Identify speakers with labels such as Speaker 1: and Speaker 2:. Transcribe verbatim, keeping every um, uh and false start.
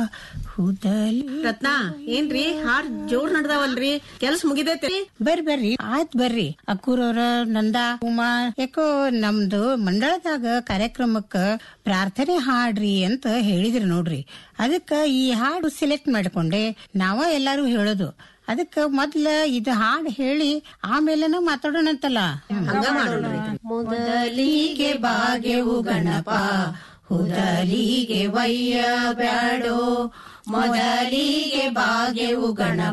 Speaker 1: ಹುದಲಿ.
Speaker 2: ರತ್ನ ಏನ್ರಿ ಹಾಡ್ ಜೋರ್ ನಡ್ದಾವಲ್ರಿ, ಕೆಲ್ಸ ಮುಗಿದೈತಿ?
Speaker 1: ಬರ್ರಿ ಬರ್ರಿ ಆಯ್ತ್ ಬರ್ರಿ. ಅಕ್ಕೂರವ್ರ, ನಂದಾ, ಉಮಾ, ಯಾಕೋ ನಮ್ದು ಮಂಡಳದಾಗ ಕಾರ್ಯಕ್ರಮಕ್ಕ ಪ್ರಾರ್ಥನೆ ಹಾಡ್ರಿ ಅಂತ ಹೇಳಿದ್ರಿ ನೋಡ್ರಿ. ಅದಕ್ಕ ಈ ಹಾಡು ಸೆಲೆಕ್ಟ್ ಮಾಡ್ಕೊಂಡೆ. ನಾವ ಎಲ್ಲಾರು ಹೇಳೋದು. ಅದಕ್ಕ ಮೊದ್ಲ ಇದು ಹಾಡು ಹೇಳಿ ಆಮೇಲೆನ ಮಾತಾಡೋಣಂತಲ್ಲ.
Speaker 2: ಹಂಗ ಮಾಡೋಣ್ರಿ.
Speaker 1: ಮೊದಲಿಗೆ ಬಾಗೆವು ಗಣಪ, ಹುದಲಿಗೆ ವಯ್ಯ ಬ್ಯಾಡೋ, ಮೊದಲಿಗೆ ಬಾಗೆವು ಗಣಪ.